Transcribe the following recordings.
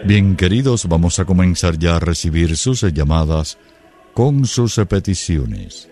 Bien, queridos, vamos a comenzar ya a recibir sus llamadas con sus peticiones.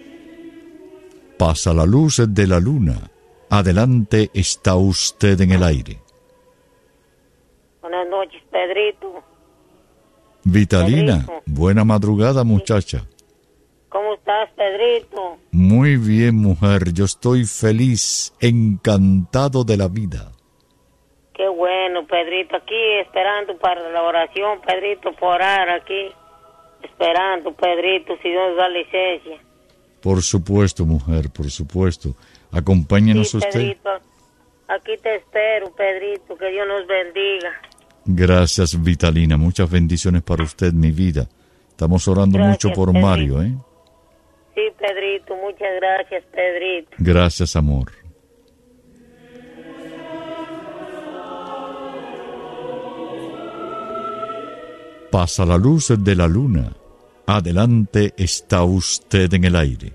Pasa la luz de la luna. Adelante, está usted en el aire. Buenas noches, Pedrito. Vitalina, Pedrito. Buena madrugada, muchacha. ¿Cómo estás, Pedrito? Muy bien, mujer, yo estoy feliz, encantado de la vida. Qué bueno, Pedrito, aquí esperando para la oración, Pedrito, por orar aquí, esperando, Pedrito, si Dios da licencia. Por supuesto, mujer, por supuesto. Acompáñenos Sí, usted. Pedrito, aquí te espero, Pedrito, que Dios nos bendiga. Gracias, Vitalina, muchas bendiciones para usted, mi vida. Estamos orando Gracias, mucho por Pedrito. Mario, ¿eh? Sí, Pedrito, muchas gracias, Pedrito. Gracias, amor. Pasa la luz de la luna. Adelante, está usted en el aire.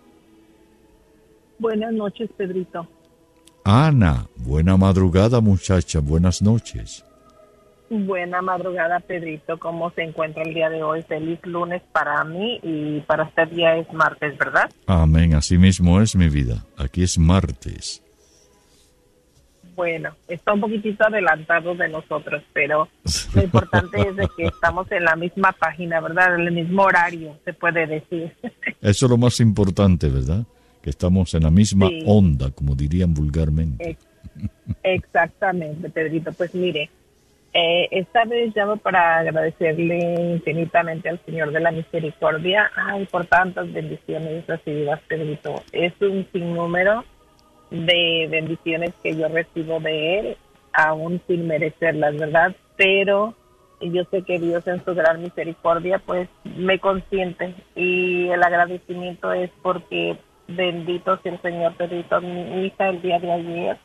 Buenas noches, Pedrito. Ana, buena madrugada, muchacha, buenas noches. Buena madrugada, Pedrito. ¿Cómo se encuentra el día de hoy? Feliz lunes para mí y para usted ya es martes, ¿verdad? Amén, así mismo es mi vida. Aquí es martes. Bueno, está un poquitito adelantado de nosotros, pero lo importante es de que estamos en la misma página, ¿verdad? En el mismo horario, se puede decir. Eso es lo más importante, ¿verdad? Que estamos en la misma Sí. onda, como dirían vulgarmente. Exactamente, Pedrito. Pues mire, esta vez llamo para agradecerle infinitamente al Señor de la Misericordia, por tantas bendiciones recibidas, Pedrito. Es un sinnúmero de bendiciones que yo recibo de Él, aún sin merecerlas, ¿verdad? Pero yo sé que Dios en su gran misericordia, pues, me consiente. Y el agradecimiento es porque bendito sea el Señor, Pedrito. Mi hija el día de ayer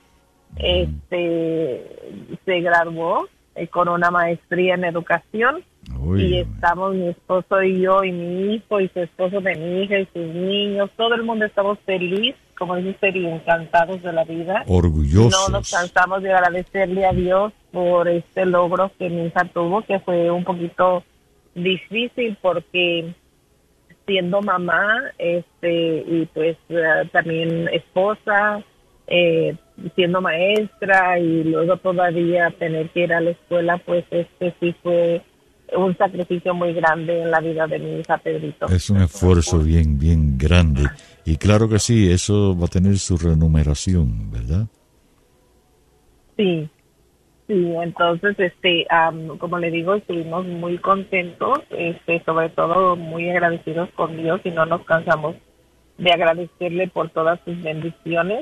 se graduó con una maestría en educación. Uy, Y estamos, mi esposo y yo, y mi hijo, y su esposo de mi hija, y sus niños, todo el mundo estamos felices, como dice, y encantados de la vida. orgullosos. No nos cansamos de agradecerle a Dios por este logro que mi hija tuvo, que fue un poquito difícil porque siendo mamá, y pues también esposa, siendo maestra y luego todavía tener que ir a la escuela, pues sí fue un sacrificio muy grande en la vida de mi hija, Pedrito. Es un esfuerzo bien, bien grande. Y claro que sí, eso va a tener su remuneración, ¿verdad? Sí, entonces, como le digo, estuvimos muy contentos, sobre todo muy agradecidos con Dios y no nos cansamos de agradecerle por todas sus bendiciones.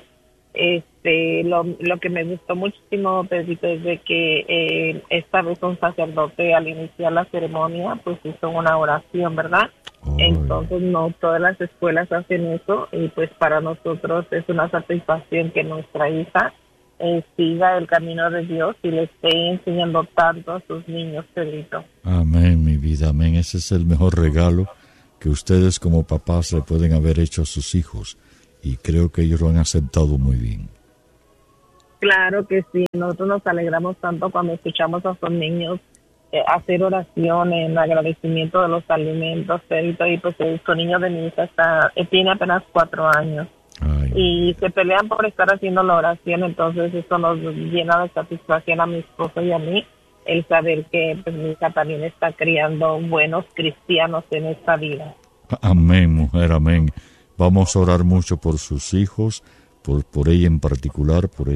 Lo que me gustó muchísimo, Pedrito, es de que esta vez un sacerdote al iniciar la ceremonia pues hizo una oración, ¿verdad? Entonces no todas las escuelas hacen eso y pues para nosotros es una satisfacción que nuestra hija siga el camino de Dios y le esté enseñando tanto a sus niños, Pedrito. Amén, mi vida, amén. Ese es el mejor regalo que ustedes como papás le pueden haber hecho a sus hijos. Y creo que ellos lo han aceptado muy bien. Claro que sí, nosotros nos alegramos tanto cuando escuchamos a sus niños hacer oración en agradecimiento de los alimentos, Pedrito, y pues su niño de mi hija tiene apenas 4 años. Ay, Y se pelean por estar haciendo la oración, entonces eso nos llena de satisfacción a mi esposo y a mí, el saber que pues mi hija también está criando buenos cristianos en esta vida. amén, mujer, amén. Vamos a orar mucho por sus hijos, por ella en particular, por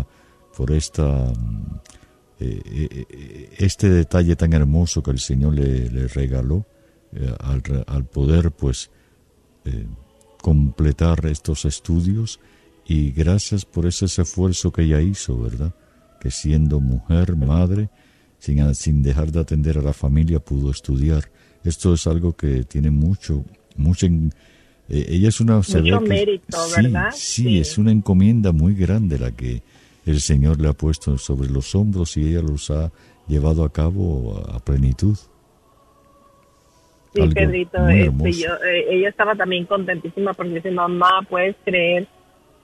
este detalle tan hermoso que el Señor le regaló al poder pues completar estos estudios, y gracias por ese esfuerzo que ella hizo, ¿verdad? Que siendo mujer, madre, sin dejar de atender a la familia, pudo estudiar. Esto es algo que tiene mucho ella es una... Mucho mérito, ¿verdad? Sí, es una encomienda muy grande la que el Señor le ha puesto sobre los hombros y ella los ha llevado a cabo a plenitud. Sí, Algo Pedrito, muy hermoso. ella estaba también contentísima porque dice, mamá, ¿puedes creer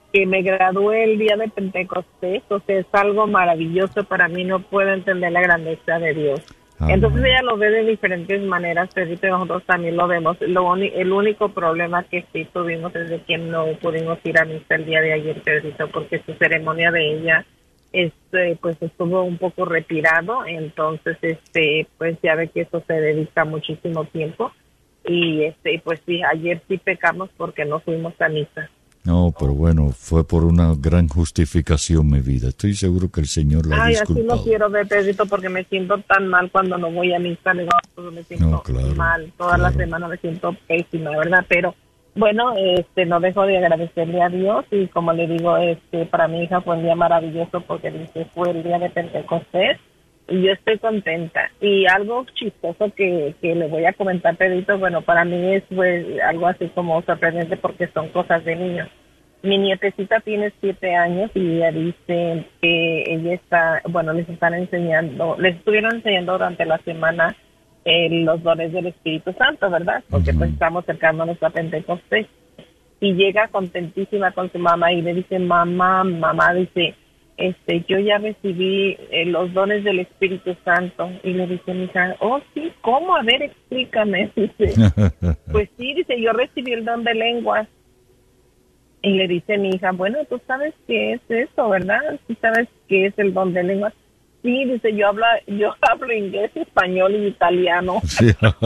que me gradué el día de Pentecostés, o sea, es algo maravilloso para mí, no puedo entender la grandeza de Dios. Amén. Entonces ella lo ve de diferentes maneras, Pedrito, y nosotros también lo vemos. El único problema que sí tuvimos es de que no pudimos ir a misa el día de ayer, Pedrito, porque su ceremonia de ella pues estuvo un poco retirado, entonces pues ya ve que eso se dedica muchísimo tiempo y pues sí, ayer sí pecamos porque no fuimos a misa. No, pero bueno, fue por una gran justificación mi vida. Estoy seguro que el Señor la ha disculpado. Así no quiero ver, Pedrito, porque me siento tan mal cuando no voy a misa. Me siento mal. Toda la semana me siento pésima, ¿verdad? Pero bueno, no dejo de agradecerle a Dios y como le digo, para mi hija fue un día maravilloso porque dice, fue el día de Pentecostés y yo estoy contenta. Y algo chistoso que le voy a comentar, Pedrito, bueno, para mí es pues, algo así como sorprendente porque son cosas de niños. Mi nietecita tiene 7 años y ella dice que ella está, bueno, les estuvieron enseñando durante la semana los dones del Espíritu Santo, ¿verdad? Porque pues estamos acercándonos a Pentecostés. Y llega contentísima con su mamá y le dice, mamá, dice, yo ya recibí los dones del Espíritu Santo. Y le dice mi hija, oh sí, ¿cómo? A ver, explícame. Dice, pues sí, dice, yo recibí el don de lenguas. Y le dice mi hija, bueno, tú sabes qué es eso, ¿verdad? ¿Tú sabes qué es el don de lenguas? Sí, dice, yo hablo inglés, español y italiano. Sí.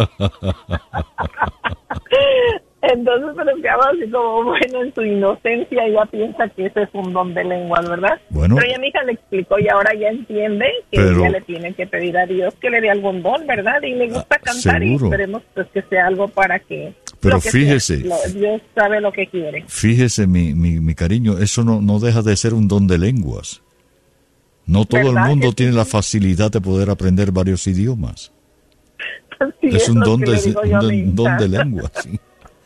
Entonces se le quedaba así como, bueno, en su inocencia ella piensa que ese es un don de lenguas, ¿verdad? Bueno, pero ya mi hija le explicó y ahora ya entiende que ella le tiene que pedir a Dios que le dé algún don, ¿verdad? Y le gusta cantar seguro. Y esperemos pues que sea algo para que... Pero fíjese, Dios sabe lo que quiere. Fíjese, mi cariño, eso no deja de ser un don de lenguas. No todo el mundo tiene la facilidad de poder aprender varios idiomas. Sí, es un don de lengua. Sí.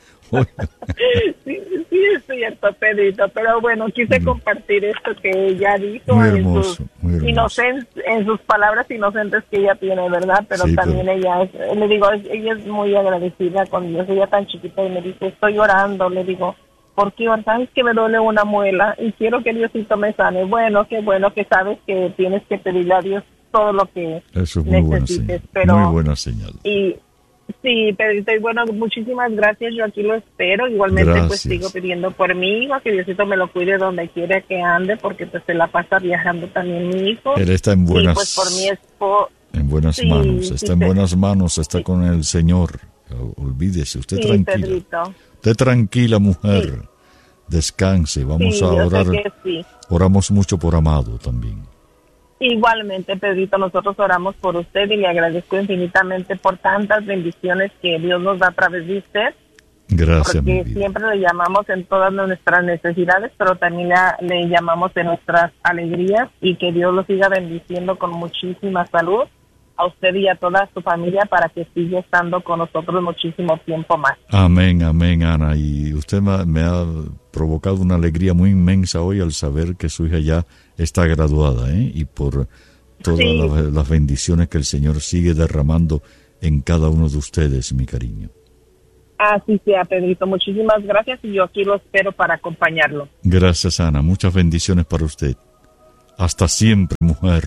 Sí, es cierto, Pedrito, pero bueno, quise compartir esto que ella dijo muy hermoso. En sus palabras inocentes que ella tiene, ¿verdad? Pero sí, también ella es muy agradecida con Dios. Ella tan chiquita y me dice, estoy llorando, le digo, ¿por qué? ¿Sabes que me duele una muela y quiero que Diosito me sane? Bueno que sabes que tienes que pedirle a Dios todo lo que eso es muy necesites. Muy buena señal. Y sí, Pedrito, y bueno, muchísimas gracias, yo aquí lo espero. Igualmente pues sigo pidiendo por mi hijo, que Diosito me lo cuide donde quiera que ande, porque pues se la pasa viajando también mi hijo. Él está en buenas, y, pues, por mi esposo. En buenas manos, está en buenas manos, está con el Señor. Olvídese, usted tranquila. Pedrito. Usted tranquila, mujer. Descanse, vamos a orar. Oramos mucho por Amado también. Igualmente, Pedrito, nosotros oramos por usted y le agradezco infinitamente por tantas bendiciones que Dios nos da a través de usted. Gracias, porque siempre le llamamos en todas nuestras necesidades, pero también le llamamos en nuestras alegrías, y que Dios lo siga bendiciendo con muchísima salud a usted y a toda su familia para que siga estando con nosotros muchísimo tiempo más. Amén, amén, Ana. Y usted me ha provocado una alegría muy inmensa hoy al saber que su hija ya está graduada, y por todas las bendiciones que el Señor sigue derramando en cada uno de ustedes, mi cariño. Así sea, Pedrito. Muchísimas gracias y yo aquí lo espero para acompañarlo. Gracias, Ana. Muchas bendiciones para usted. Hasta siempre, mujer.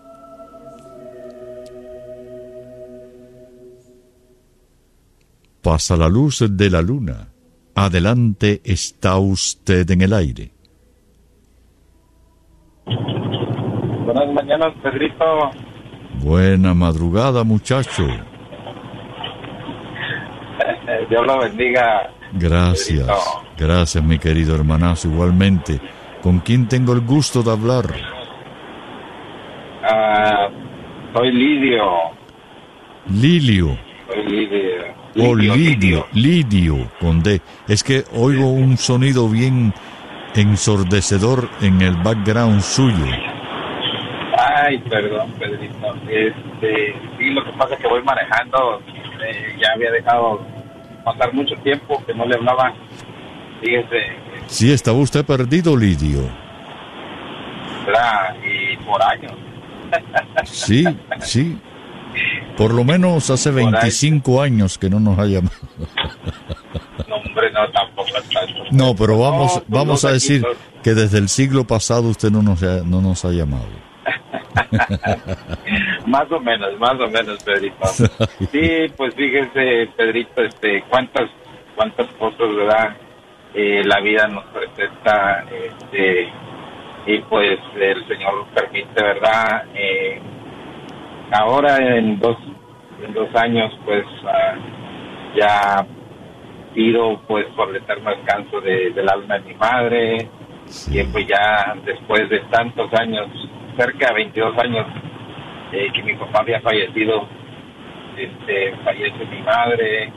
Pasa la luz de la luna. Adelante está usted en el aire. Buenas mañanas, Pedrito. Buena madrugada, muchacho. Dios lo bendiga. Gracias, Pedrito. Gracias, mi querido hermanazo. Igualmente, ¿con quién tengo el gusto de hablar? Soy Lidio. Lilio. Soy Lidio. Lidio, con D. Es que oigo un sonido bien ensordecedor en el background suyo. Ay, perdón, Pedrito. Sí, lo que pasa es que voy manejando. Ya había dejado pasar mucho tiempo que no le hablaba. Fíjese. Sí, estaba usted perdido, Lidio. ¿Verdad? Y por años. Sí. Por lo menos hace 25 años que no nos ha llamado. No, hombre, no, tampoco tanto. No, pero vamos a decir que desde el siglo pasado usted no nos ha llamado. Más o menos, Pedrito. Sí, pues fíjese, Pedrito, cuántas cosas, ¿verdad? La vida nos presenta, y pues el Señor permite, ¿verdad? Ahora en dos años, pues ya pido pues por el eterno descanso del alma de mi madre, sí. Y pues ya después de tantos años, cerca de 22 años, que mi papá había fallecido, fallece mi madre,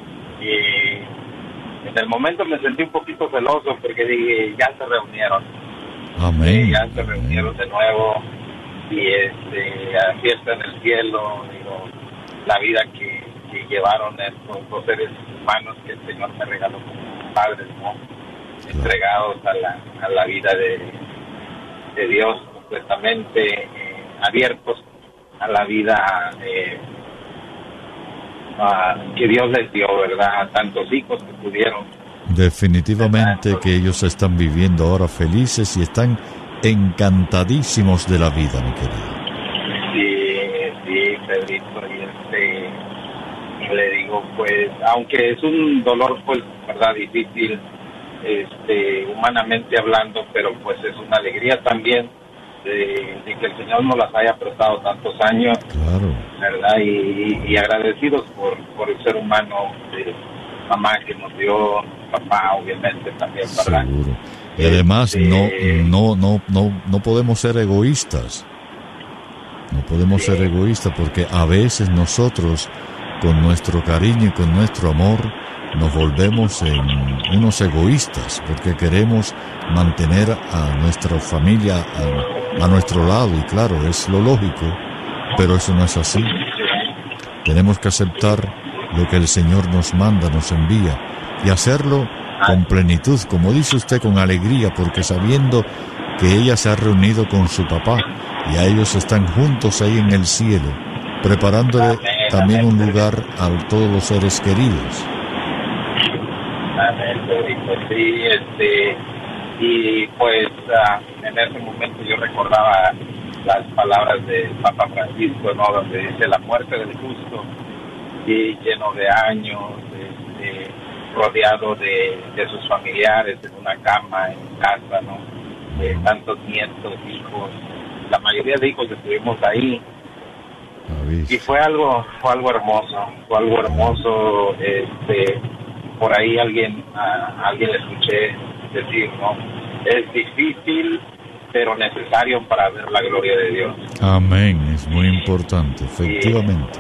y en el momento me sentí un poquito celoso porque dije, ya se reunieron. Amén. Ya se reunieron de nuevo, y fiesta en el cielo, digo, la vida que llevaron estos dos seres humanos que el Señor me regaló como padres, ¿no? Entregados a la vida de Dios, completamente abiertos a la vida que Dios les dio, ¿verdad? A tantos hijos que tuvieron. Definitivamente, ¿verdad? Que ellos están viviendo ahora felices y están encantadísimos de la vida, mi querido. Sí, Pedrito, y le digo, pues, aunque es un dolor, pues, verdad, difícil, humanamente hablando, pero pues es una alegría también de que el Señor nos las haya prestado tantos años, claro, verdad, y agradecidos por el ser humano, mamá que nos dio, papá, obviamente también, ¿verdad? Seguro. Y además no podemos ser egoístas. No podemos ser egoístas porque a veces nosotros, con nuestro cariño y con nuestro amor, nos volvemos en unos egoístas porque queremos mantener a nuestra familia a nuestro lado, y claro, es lo lógico, pero eso no es así. Tenemos que aceptar lo que el Señor nos manda, nos envía, y hacerlo con plenitud, como dice usted, con alegría, porque sabiendo que ella se ha reunido con su papá y a ellos están juntos ahí en el cielo, preparándole también un lugar a todos los seres queridos. Amén, sí, y pues en ese momento yo recordaba las palabras del Papa Francisco, ¿no? Donde dice: la muerte del justo, y lleno de años, rodeado de sus familiares, en una cama, en casa, ¿no? Tantos nietos, hijos, la mayoría de hijos estuvimos ahí, y fue algo hermoso, por ahí alguien le escuché decir, ¿no? Es difícil, pero necesario para ver la gloria de Dios. Amén, es muy importante, efectivamente.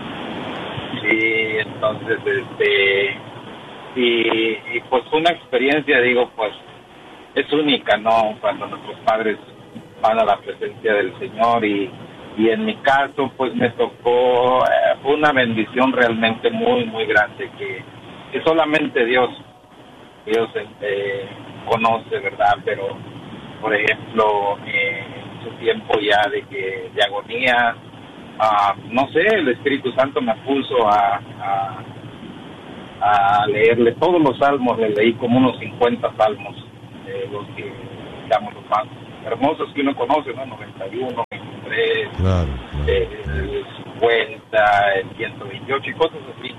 Sí, entonces, y pues fue una experiencia, digo, pues, es única, ¿no? Cuando nuestros padres van a la presencia del Señor, y en mi caso, pues, me tocó, fue una bendición realmente muy, muy grande que solamente Dios conoce, ¿verdad? Pero, por ejemplo, en su tiempo ya de agonía, no sé, el Espíritu Santo me puso a leerle todos los salmos. Le leí como unos 50 salmos, los que, digamos, los más hermosos que uno conoce, ¿no? 91, 23, claro. El 50, el 128 y cosas así.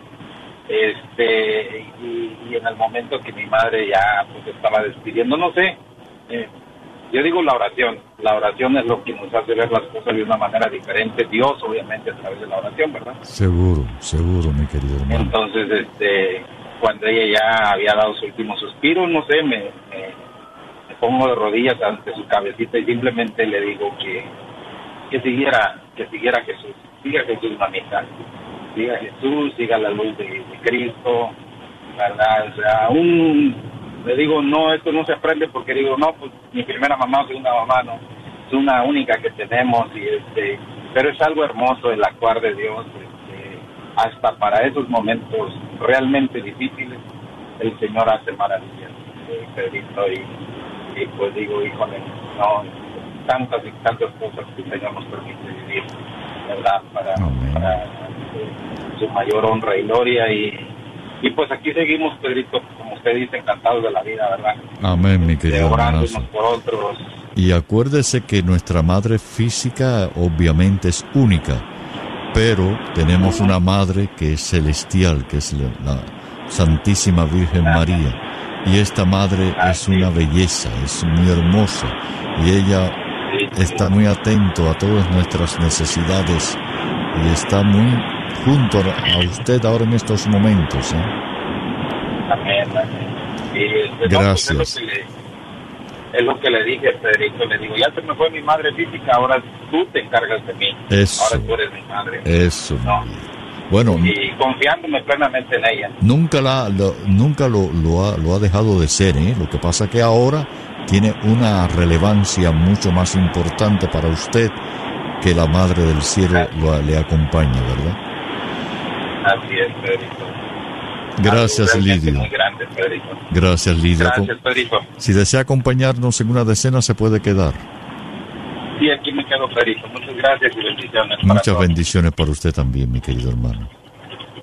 Y en el momento que mi madre ya pues estaba despidiendo, no sé, yo digo la oración es lo que nos hace ver las cosas de una manera diferente. Dios, obviamente, a través de la oración, ¿verdad? Seguro, mi querido hermano. Entonces, cuando ella ya había dado su último suspiro, no sé, me pongo de rodillas ante su cabecita y simplemente le digo que siguiera Jesús. Siga Jesús, mamita. Siga Jesús, siga la luz de Cristo, ¿verdad? O sea, aún le digo, no, esto no se aprende porque digo, no, pues mi primera mamá, segunda mamá, no, es una única que tenemos, y pero es algo hermoso el actuar de Dios, hasta para esos momentos realmente difíciles, el Señor hace maravillas, Pedrito, y pues digo, híjole, no, tantas y tantas cosas que el Señor nos permite vivir, ¿verdad? Para su mayor honra y gloria, y Y pues aquí seguimos, Pedrito, como usted dice, encantados de la vida, ¿verdad? Amén, mi querido Orando hermanazo. unos por otros. Y acuérdese que nuestra madre física obviamente es única, pero tenemos una madre que es celestial, que es la Santísima Virgen María. Y esta madre es una belleza, es muy hermosa. Y ella está muy atento a todas nuestras necesidades y está muy junto a usted ahora en estos momentos. Amén, amén. Y, gracias. Es lo que le dije, Federico, le digo, ya se me fue mi madre física, ahora tú te encargas de mí. Eso. Ahora tú eres mi madre. Eso. ¿No? Bueno, y confiándome plenamente en ella. Nunca lo ha dejado de ser, ¿eh? Lo que pasa que ahora tiene una relevancia mucho más importante para usted que la Madre del Cielo le acompaña, ¿verdad? Así es, Pedrito. Gracias, Lidio. Muy grande, Pedrito. Gracias, Lidio. Gracias, Pedrito. Si desea acompañarnos en una decena, se puede quedar. Sí, aquí me quedo, Pedrito. Muchas gracias y bendiciones. Muchas bendiciones para usted también, mi querido hermano.